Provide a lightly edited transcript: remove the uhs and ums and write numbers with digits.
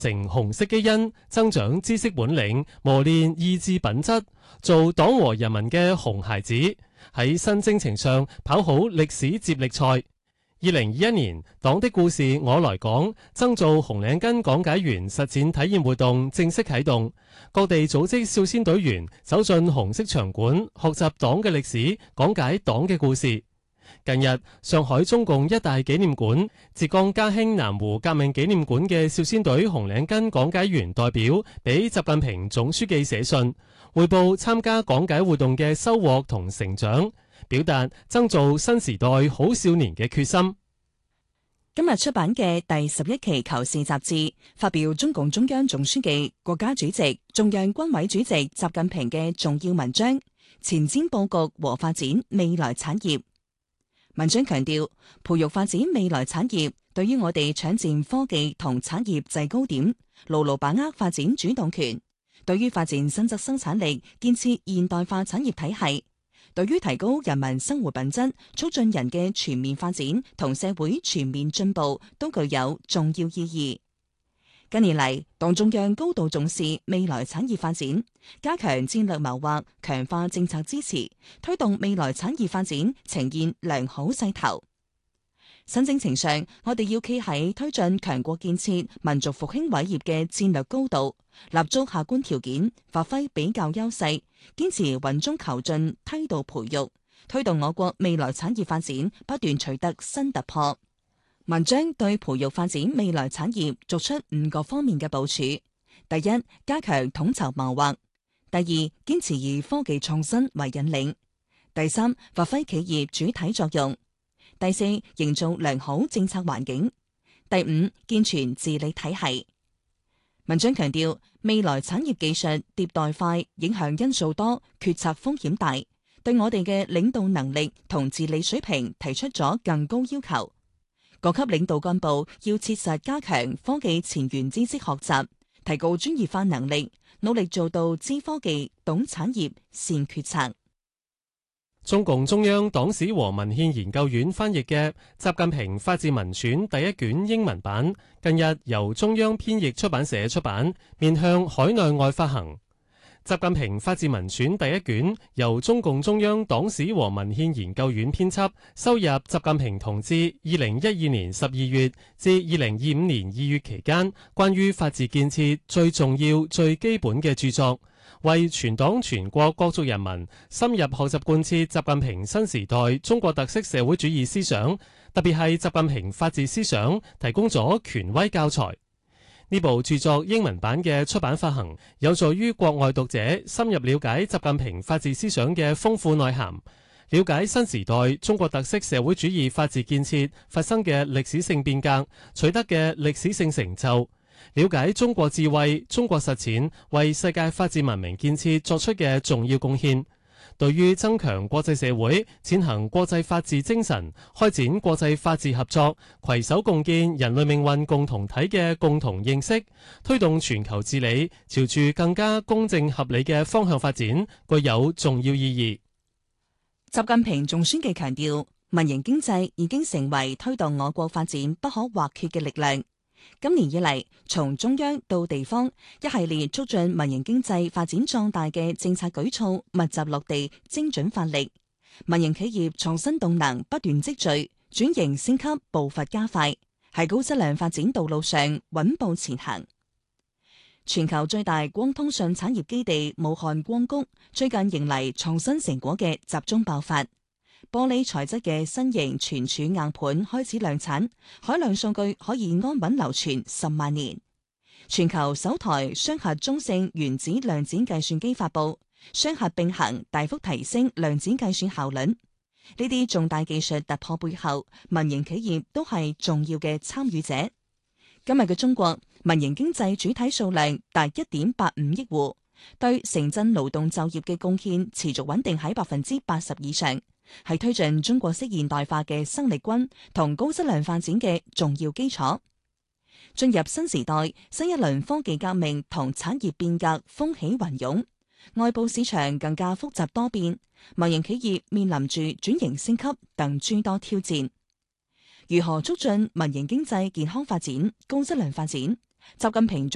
成紅色基因，增長知識本領，磨練意志品質，做黨和人民嘅紅孩子。喺新征程上跑好歷史接力賽。2021年，黨的故事我來講，爭做紅領巾講解員實踐體驗活動正式啟動。各地組織少先隊員走進紅色場館，學習黨嘅歷史，講解黨嘅故事。近日，上海中共一大紀念館、浙江嘉興南湖革命紀念館嘅少先隊紅領巾講解員代表俾習近平總書記寫信，匯報參加講解活動嘅收穫同成長，表達爭做新時代好少年嘅決心。 今日出版嘅第11期《求是》雜誌，發表中共中央總書記、國家主席、中央軍委主席習近平嘅重要文章《前瞻佈局和發展未來產業》。文章強調，培育發展未來產業，對於我哋搶佔科技同產業制高點，牢牢把握發展主動權；對於發展新質生產力，建設現代化產業體系；對於提高人民生活品質，促進人嘅全面發展同社會全面進步，都具有重要意義。近年嚟，黨中央高度重視未來產業發展，加強戰略謀劃，強化政策支持，推動未來產業發展呈現良好勢頭。新征程上，我哋要企喺推進強國建設、民族復興偉業嘅戰略高度，立足客觀條件，發揮比較優勢，堅持穩中求進，梯度培育，推動我國未來產業發展不斷取得新突破。文章對培育發展未來產業作出5個方面嘅部署：第一，加強統籌謀劃；第二，堅持以科技創新為引領；第三，發揮企業主體作用；第四，營造良好政策環境；第五，健全治理體系。文章強調，未來產業技術迭代快，影響因素多，決策風險大，對我哋嘅領導能力同治理水平提出咗更高要求。各級領導幹部要切實加強科技前沿知識學習，提高專業化能力，努力做到知科技、懂產業、善決策。 中共中央黨史和文獻研究院翻譯嘅《習近平法治文選》第一卷英文版，近日由中央編譯出版社出版，面向海內外發行。習近平法治文選第一卷由中共中央黨史和文獻研究院編輯，收入習近平同志2012年12月至2025年2月期間關於法治建設最重要、最基本嘅著作，為全黨全國各族人民深入學習貫徹習近平新時代中國特色社會主義思想，特別係習近平法治思想，提供咗權威教材。呢部著作英文版嘅出版發行，有助於國外讀者深入了解習近平法治思想嘅豐富內涵，了解新時代中國特色社會主義法治建設發生嘅歷史性變革，取得嘅歷史性成就，了解中國智慧、中國實踐為世界法治文明建設作出嘅重要貢獻。對於增強國際社會踐行國際法治精神，開展國際法治合作，攜手共建人類命運共同體嘅共同認識，推動全球治理朝住更加公正合理嘅方向發展，具有重要意義。 習近平總書記強調，民營經濟已經成為推動我國發展不可或缺嘅力量。今年以嚟，從中央到地方，一系列促進民營經濟發展壯大嘅政策舉措密集落地，精準發力，民營企業創新動能不斷積聚，轉型升級步伐加快，喺高質量發展道路上穩步前行。全球最大光通訊產業基地武漢光谷最近迎嚟創新成果嘅集中爆發。玻璃材質嘅新型存儲硬盤開始量產，海量數據可以安穩流傳10萬年。全球首台雙核中性原子量子計算機發佈，雙核並行大幅提升量子計算效率。呢啲重大技術突破背後，民營企業都係重要嘅參與者。今日嘅中國民營經濟主體數量達1.85億戶，對城鎮勞動就業嘅貢獻持續穩定喺80%以上。係推進中國式現代化嘅生力軍同高質量發展嘅重要基礎。進入新時代，新一輪科技革命同產業變革風起雲湧，外部市場更加複雜多變，民營企業面臨住轉型升級等諸多挑戰。如何促進民營經濟健康發展、高質量發展？習近平